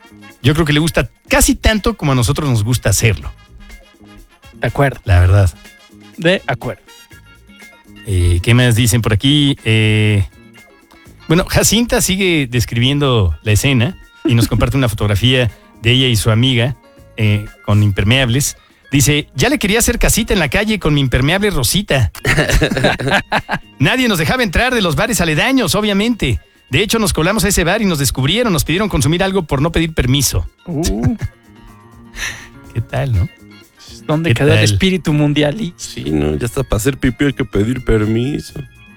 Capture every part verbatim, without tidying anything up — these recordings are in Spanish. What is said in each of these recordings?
Yo creo que le gusta casi tanto como a nosotros nos gusta hacerlo. De acuerdo. La verdad. De acuerdo. Eh, ¿Qué más dicen por aquí? Eh, bueno, Jacinta sigue describiendo la escena y nos comparte una fotografía de ella y su amiga eh, con impermeables. Dice, ya le quería hacer casita en la calle con mi impermeable rosita. Nadie nos dejaba entrar de los bares aledaños, obviamente. De hecho, nos colamos a ese bar y nos descubrieron, nos pidieron consumir algo por no pedir permiso. Uh. ¿Qué tal, no? ¿Dónde quedó el espíritu mundialista? Sí, no, ya está para hacer pipí hay que pedir permiso.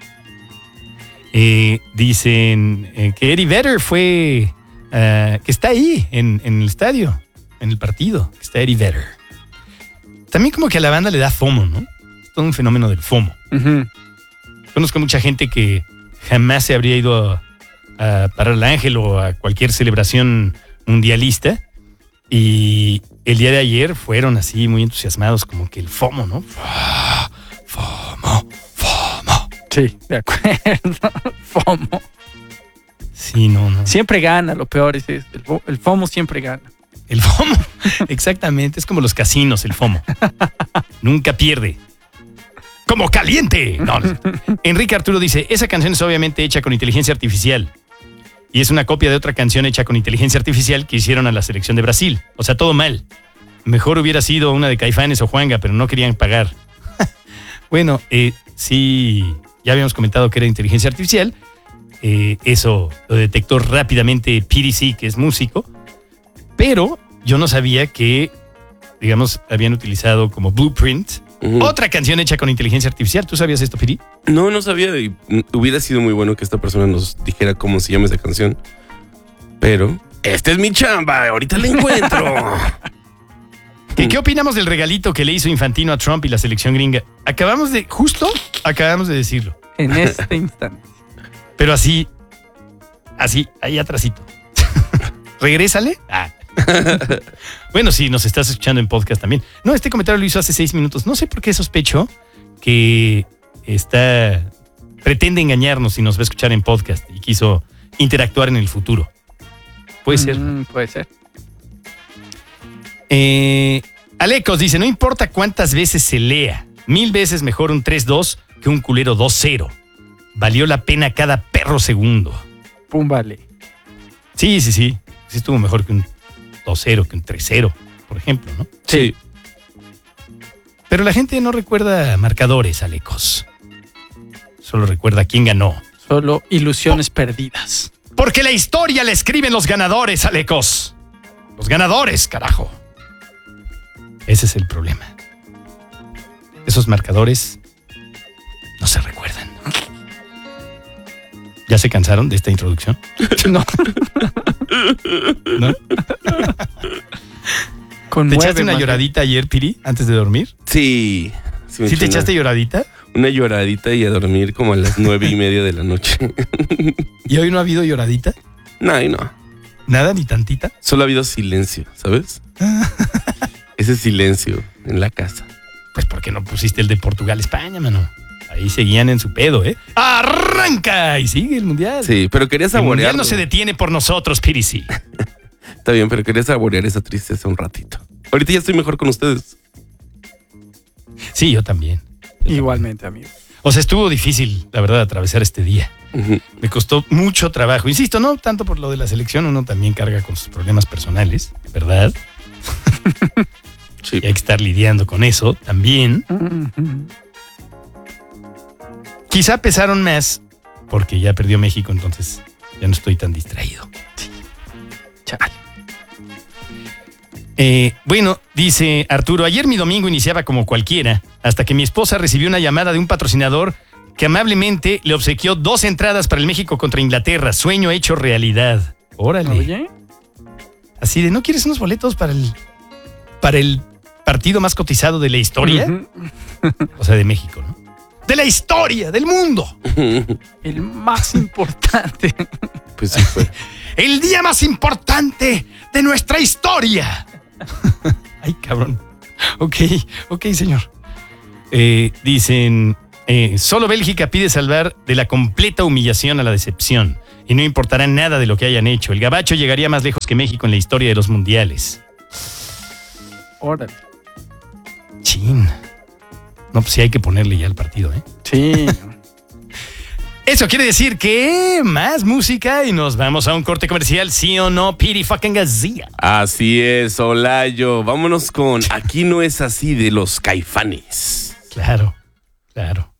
Eh, dicen eh, que Eddie Vedder fue, uh, que está ahí en, en el estadio, en el partido, que está Eddie Vedder. También como que a la banda le da FOMO, ¿no? Es todo un fenómeno del FOMO. Uh-huh. Conozco mucha gente que jamás se habría ido a, a parar al Ángel o a cualquier celebración mundialista y el día de ayer fueron así muy entusiasmados, como que el FOMO, ¿no? FOMO, FOMO. Sí, de acuerdo. FOMO. Sí, no, no. Siempre gana, lo peor es eso. El, el FOMO siempre gana. El FOMO, exactamente, es como los casinos, el FOMO. Nunca pierde. ¡Como caliente! No, no. Enrique Arturo dice, esa canción es obviamente hecha con inteligencia artificial. Y es una copia de otra canción hecha con inteligencia artificial que hicieron a la selección de Brasil. O sea, todo mal. Mejor hubiera sido una de Caifanes o Juanga, pero no querían pagar. Bueno, eh, sí, ya habíamos comentado que era inteligencia artificial. Eh, eso lo detectó rápidamente P D C, que es músico. Pero yo no sabía que, digamos, habían utilizado como blueprint uh-huh. otra canción hecha con inteligencia artificial. ¿Tú sabías esto, Piri? No, no sabía. Y hubiera sido muy bueno que esta persona nos dijera cómo se llama esa canción. Pero esta es mi chamba. Ahorita la encuentro. ¿Qué, ¿Qué opinamos del regalito que le hizo Infantino a Trump y la selección gringa? Acabamos de, justo acabamos de decirlo. En este instante. Pero así, así, ahí atrasito. Regrésale. Ah. Bueno, sí, nos estás escuchando en podcast también. No, este comentario lo hizo hace seis minutos. No sé por qué sospecho que está pretende engañarnos y nos va a escuchar en podcast y quiso interactuar en el futuro. Puede ser. Mm, puede ser. Eh, Alecos dice, no importa cuántas veces se lea, mil veces mejor un tres dos que un culero dos cero. Valió la pena cada perro segundo. Pum, vale. Sí, sí, sí. Sí estuvo mejor que un dos cero, que un tres cero, por ejemplo, ¿no? Sí. Pero la gente no recuerda marcadores, Alecos. Solo recuerda quién ganó. Solo ilusiones oh. perdidas. Porque la historia la escriben los ganadores, Alecos. Los ganadores, carajo. Ese es el problema. Esos marcadores no se recuerdan. ¿Ya se cansaron de esta introducción? No. ¿No? Con ¿Te echaste una lloradita ayer, Piri, antes de dormir? Sí. ¿Sí, ¿Sí te echaste una, lloradita? Una lloradita y a dormir como a las nueve y media de la noche. ¿Y hoy no ha habido lloradita? No, y no. ¿Nada, ni tantita? Solo ha habido silencio, ¿sabes? Ese silencio en la casa. Pues ¿por qué no pusiste el de Portugal-España, mano? Ahí seguían en su pedo, ¿eh? ¡Arranca! Y sigue el mundial. Sí, pero quería saborear. El mundial no se detiene por nosotros, Piri, sí. Está bien, pero quería saborear esa tristeza un ratito. Ahorita ya estoy mejor con ustedes. Sí, yo también. Yo Igualmente, también. amigo. O sea, estuvo difícil, la verdad, atravesar este día. Uh-huh. Me costó mucho trabajo. Insisto, no tanto por lo de la selección, uno también carga con sus problemas personales, ¿verdad? Sí. Y hay que estar lidiando con eso también. Uh-huh. Quizá pesaron más porque ya perdió México, entonces ya no estoy tan distraído. Sí. Chale. Eh, bueno, dice Arturo, ayer mi domingo iniciaba como cualquiera, hasta que mi esposa recibió una llamada de un patrocinador que amablemente le obsequió dos entradas para el México contra Inglaterra. Sueño hecho realidad. Órale. Oye. Así de, ¿no quieres unos boletos para el, para el partido más cotizado de la historia? Uh-huh. O sea, de México, ¿no? De la historia, del mundo. El más importante. Pues sí fue. El día más importante de nuestra historia. Ay, cabrón. Ok, ok, señor. Eh, dicen, Eh, solo Bélgica pide salvar de la completa humillación a la decepción. Y no importará nada de lo que hayan hecho. El gabacho llegaría más lejos que México en la historia de los mundiales. Órale. Chin. No, pues sí hay que ponerle ya al partido, ¿eh? Sí. Eso quiere decir que más música y nos vamos a un corte comercial, ¿sí o no, Piri fucking García? Así es, Olayo. Vámonos con Aquí no es así de los Caifanes. Claro, claro.